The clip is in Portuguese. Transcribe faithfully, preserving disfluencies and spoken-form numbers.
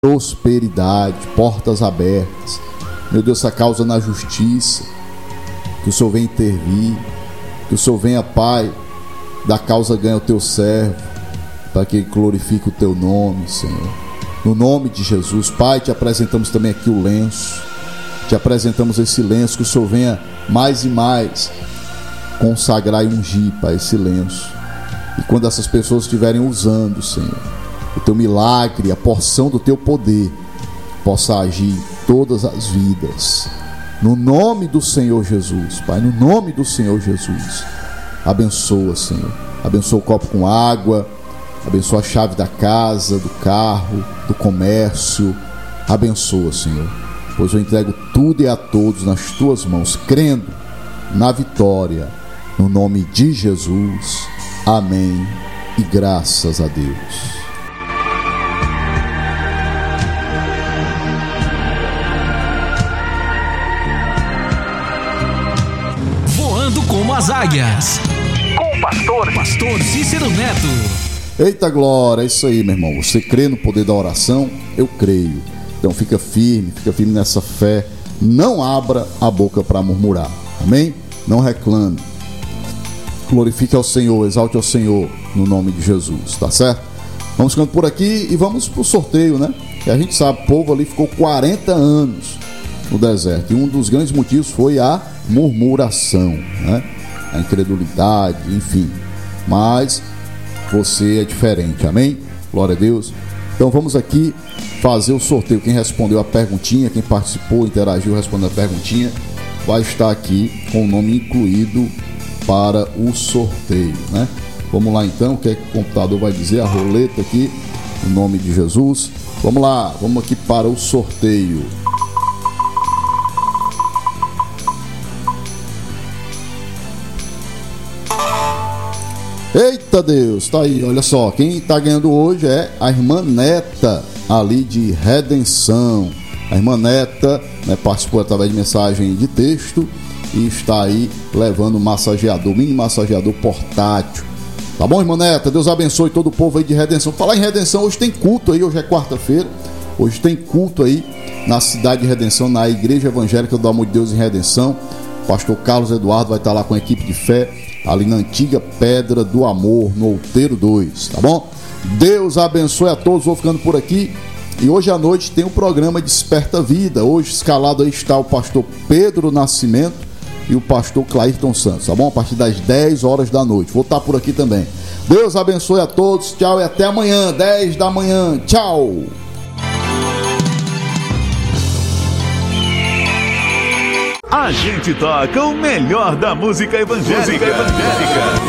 prosperidade, portas abertas. Meu Deus, essa causa na justiça, que o Senhor venha intervir, que o Senhor venha, Pai, da causa ganha o teu servo, para que ele glorifique o teu nome, Senhor. No nome de Jesus, Pai, te apresentamos também aqui o lenço, te apresentamos esse lenço, que o Senhor venha mais e mais consagrar e ungir, Pai, esse lenço. E quando essas pessoas estiverem usando, Senhor, o teu milagre, a porção do teu poder possa agir em todas as vidas, no nome do Senhor Jesus, Pai, no nome do Senhor Jesus. Abençoa, Senhor, abençoa o copo com água, abençoa a chave da casa, do carro, do comércio. Abençoa, Senhor, pois eu entrego tudo e a todos nas tuas mãos, crendo na vitória, no nome de Jesus. Amém e graças a Deus. Como as águias, com o pastor, pastor Cícero Neto. Eita glória, é isso aí, meu irmão. Você crê no poder da oração? Eu creio. Então fica firme, fica firme nessa fé. Não abra a boca para murmurar, amém? Não reclame. Glorifique ao Senhor, exalte ao Senhor, no nome de Jesus, tá certo? Vamos ficando por aqui e vamos pro sorteio, né? Que a gente sabe, o povo ali ficou quarenta anos no deserto, e um dos grandes motivos foi a murmuração, né? A incredulidade, enfim. Mas você é diferente, amém? Glória a Deus. Então vamos aqui fazer o sorteio. Quem respondeu a perguntinha, quem participou, interagiu, respondeu a perguntinha, vai estar aqui com o nome incluído para o sorteio, né? Vamos lá então, o que é que o computador vai dizer? A roleta aqui, em nome de Jesus. Vamos lá, vamos aqui para o sorteio. Eita Deus, tá aí, olha só, quem tá ganhando hoje é a irmã Neta, ali de Redenção. A irmã Neta, né, participou através de mensagem de texto e está aí levando um massageador, mini massageador portátil. Tá bom, irmã Neta? Deus abençoe todo o povo aí de Redenção. Falar em Redenção, hoje tem culto aí, hoje é quarta-feira, hoje tem culto aí na cidade de Redenção, na Igreja Evangélica do Amor de Deus em Redenção. O pastor Carlos Eduardo vai estar lá com a equipe de fé, ali na antiga Pedra do Amor, no Outeiro dois, tá bom? Deus abençoe a todos, vou ficando por aqui. E hoje à noite tem o programa Desperta Vida. Hoje escalado aí está o pastor Pedro Nascimento e o pastor Clairton Santos, tá bom? A partir das dez horas da noite, vou estar por aqui também. Deus abençoe a todos, tchau e até amanhã, dez da manhã, tchau! A gente toca o melhor da música evangélica. Música evangélica.